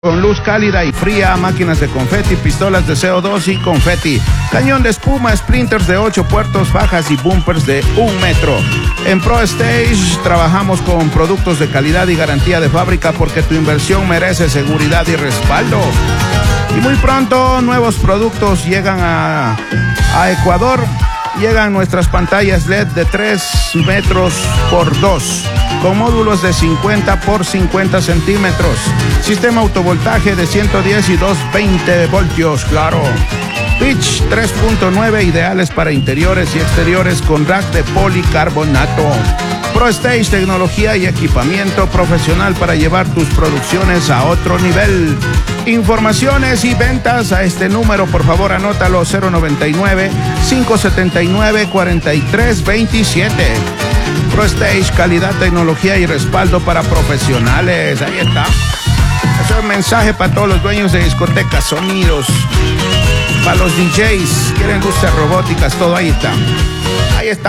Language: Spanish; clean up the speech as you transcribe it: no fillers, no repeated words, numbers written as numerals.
Con luz cálida y fría, máquinas de confeti, pistolas de CO2 y confeti, cañón de espuma, sprinters de 8 puertos, fajas y bumpers de 1 metro. En ProStage trabajamos con productos de calidad y garantía de fábrica porque tu inversión merece seguridad y respaldo. Y muy pronto nuevos productos llegan a Ecuador. Llegan nuestras pantallas LED de 3 metros por 2, con módulos de 50 por 50 centímetros, sistema autovoltaje de 110 y 220 voltios, claro. Pitch 3.9, ideales para interiores y exteriores con rack de policarbonato. ProStage, tecnología y equipamiento profesional para llevar tus producciones a otro nivel. Informaciones y ventas a este número, por favor anótalo, 099-579-4327. ProStage, calidad, tecnología y respaldo para profesionales. Ahí está. Eso es un mensaje para todos los dueños de discotecas, sonidos, para los DJs, quieren luces robóticas, todo ahí está. Ahí está.